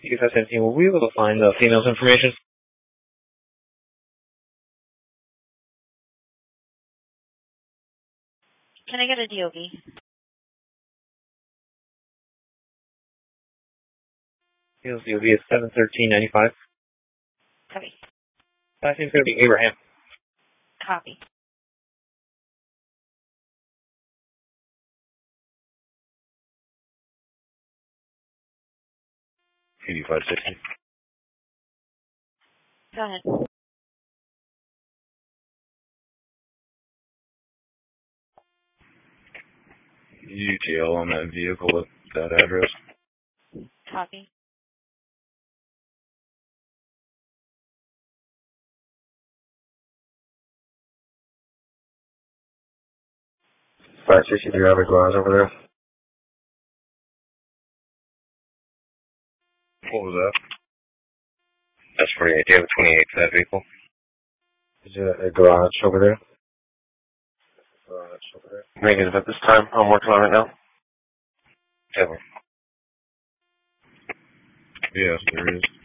CFS-17, will we be able to find the female's information? Can I get a DOB? Female's DOB is 71395. Copy. Last name's going to be Abraham. Copy. PD-560. Go ahead. UTL on that vehicle with that address. Copy. Do you have a garage over there? What was that? That's 48. Do you have a 28 for that vehicle? Is there a garage over there? Negative at this time. I'm working on it now. Yes, there is.